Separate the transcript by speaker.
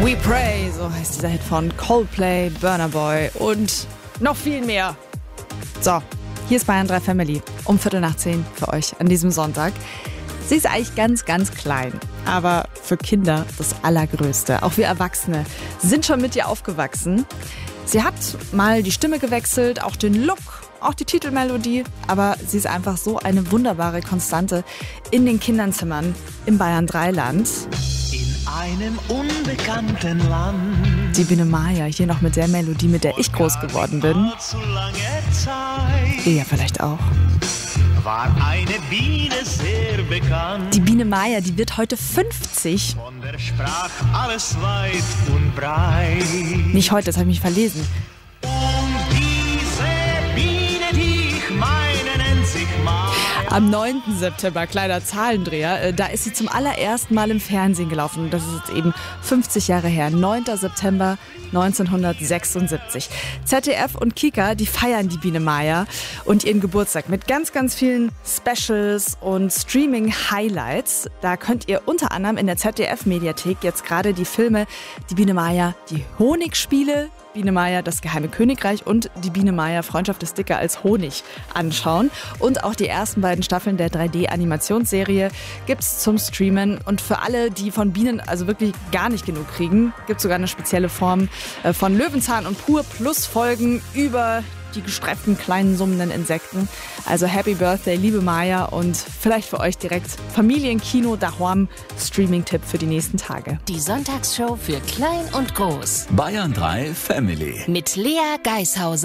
Speaker 1: We Pray, so heißt dieser Hit von Coldplay, Burna Boy und noch viel mehr. So, hier ist Bayern 3 Family um 9:15 für euch an diesem Sonntag. Sie ist eigentlich ganz, ganz klein, aber für Kinder das Allergrößte. Auch wir Erwachsene sind schon mit ihr aufgewachsen. Sie hat mal die Stimme gewechselt, auch den Look, auch die Titelmelodie, aber sie ist einfach so eine wunderbare Konstante in den Kinderzimmern im Bayern 3 Land.
Speaker 2: In einem unbekannten Land.
Speaker 1: Die Biene Maya, hier noch mit der Melodie, mit der ich groß geworden bin.
Speaker 2: Zu lange Zeit
Speaker 1: Ihr ja vielleicht auch.
Speaker 2: war eine Biene sehr bekannt.
Speaker 1: Die Biene Maya, die wird heute 50.
Speaker 2: Von der sprach alles weit und breit.
Speaker 1: Nicht heute, das habe ich mich verlesen.
Speaker 2: Und diese Biene, die ich meine, nennt sich Maya.
Speaker 1: Am 9. September, kleiner Zahlendreher, da ist sie zum allerersten Mal im Fernsehen gelaufen. Das ist jetzt eben 50 Jahre her. 9. September 1976. ZDF und Kika, die feiern die Biene Maya und ihren Geburtstag mit ganz, ganz vielen Specials und Streaming-Highlights. Da könnt ihr unter anderem in der ZDF-Mediathek jetzt gerade die Filme Die Biene Maya, die Honigspiele, Biene Maya, das geheime Königreich und die Biene Maya, Freundschaft ist dicker als Honig anschauen. Und auch die ersten beiden Staffeln der 3D-Animationsserie gibt's zum Streamen. Und für alle, die von Bienen also wirklich gar nicht genug kriegen, gibt's sogar eine spezielle Form von Löwenzahn und Pur plus Folgen über die gestreiften kleinen summenden Insekten. Also Happy Birthday, liebe Maya, und vielleicht für euch direkt Familienkino daheim Streaming-Tipp für die nächsten Tage.
Speaker 3: Die Sonntagsshow für Klein und Groß
Speaker 4: Bayern 3 Family.
Speaker 3: mit Lea Geishauser.